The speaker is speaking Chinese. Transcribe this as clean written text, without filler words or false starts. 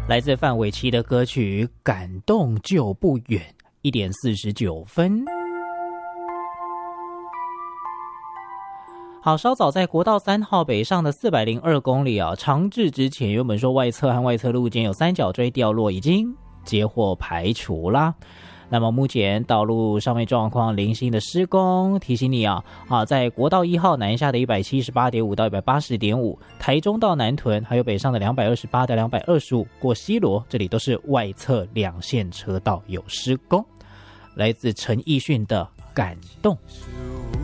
来自范玮琪的歌曲《感动就不远》，1点49分。好，稍早在国道3号北上的402公里啊，长治之前原本说外侧和外侧路间有三角锥掉落，已经接获排除啦。那么目前道路上面状况零星的施工，提醒你在国道1号南下的 178.5 到 180.5， 台中到南屯，还有北上的228到225，过西螺，这里都是外侧2线车道有施工。来自陈奕迅的《感动》。